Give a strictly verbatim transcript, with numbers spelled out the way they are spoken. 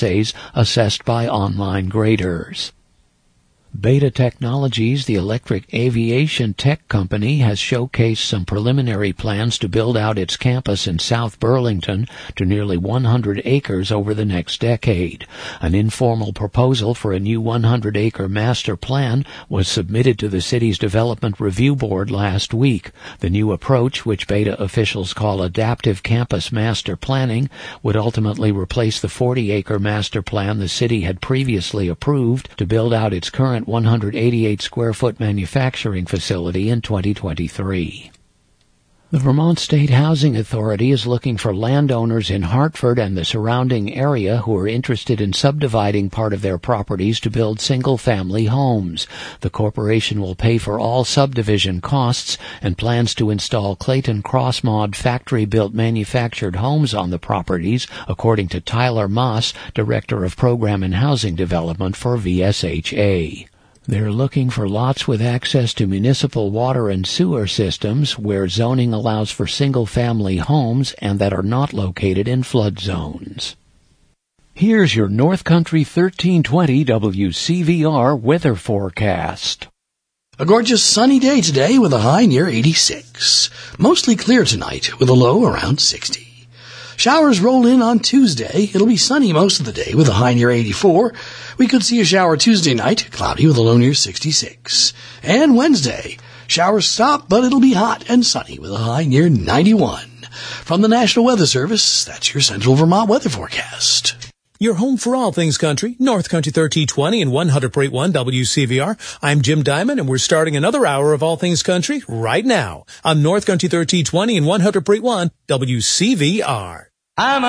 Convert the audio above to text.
assessed by online graders. Beta Technologies, the electric aviation tech company, has showcased some preliminary plans to build out its campus in South Burlington to nearly one hundred acres over the next decade. An informal proposal for a new one hundred acre master plan was submitted to the city's Development Review Board last week. The new approach, which Beta officials call adaptive campus master planning, would ultimately replace the forty acre master plan the city had previously approved to build out its current one hundred eighty-eight square foot manufacturing facility in twenty twenty-three. The Vermont State Housing Authority is looking for landowners in Hartford and the surrounding area who are interested in subdividing part of their properties to build single-family homes. The corporation will pay for all subdivision costs and plans to install Clayton Crossmod factory-built manufactured homes on the properties, according to Tyler Moss, Director of Program and Housing Development for V S H A. They're looking for lots with access to municipal water and sewer systems where zoning allows for single-family homes and that are not located in flood zones. Here's your North Country thirteen twenty W C V R weather forecast. A gorgeous sunny day today with a high near eighty-six. Mostly clear tonight with a low around sixty. Showers roll in on Tuesday. It'll be sunny most of the day with a high near eighty-four. We could see a shower Tuesday night, cloudy with a low near sixty-six. And Wednesday, showers stop, but it'll be hot and sunny with a high near ninety-one. From the National Weather Service, that's your Central Vermont weather forecast. Your home for all things country, North Country thirteen twenty and one hundred point one W C V R. I'm Jim Diamond, and we're starting another hour of all things country right now on North Country thirteen twenty and one hundred point one W C V R. I'm a